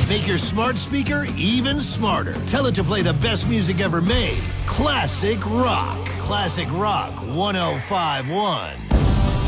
Make your smart speaker even smarter. Tell it to play the best music ever made. Classic Rock. Classic Rock 1051.